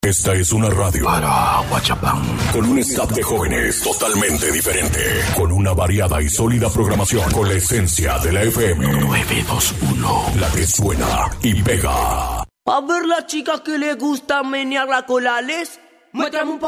Esta es una radio para Guachapán, con un staff de jóvenes totalmente diferente, con una variada y sólida programación, con la esencia de la FM 921, la que suena y pega. A ver la chica que le gusta menear la colales, muéstrame un